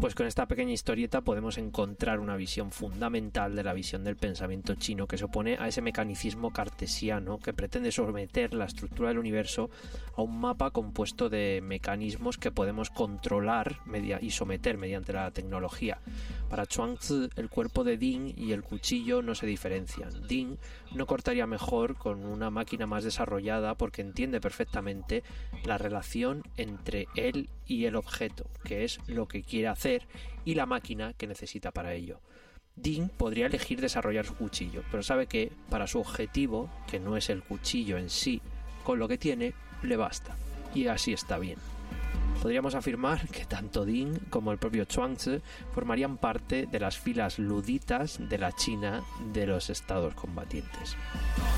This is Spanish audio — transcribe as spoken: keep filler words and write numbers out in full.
Pues con esta pequeña historieta podemos encontrar una visión fundamental de la visión del pensamiento chino que se opone a ese mecanicismo cartesiano que pretende someter la estructura del universo a un mapa compuesto de mecanismos que podemos controlar media- y someter mediante la tecnología. Para Chuang-Tzu, el cuerpo de Ding y el cuchillo no se diferencian. Ding no cortaría mejor con una máquina más desarrollada porque entiende perfectamente la relación entre él y el objeto, que es lo que quiere hacer, y la máquina que necesita para ello. Ding podría elegir desarrollar su cuchillo, pero sabe que para su objetivo, que no es el cuchillo en sí, con lo que tiene le basta, y así está bien. Podríamos afirmar que tanto Ding como el propio Chuang-Tzu formarían parte de las filas luditas de la China de los estados combatientes.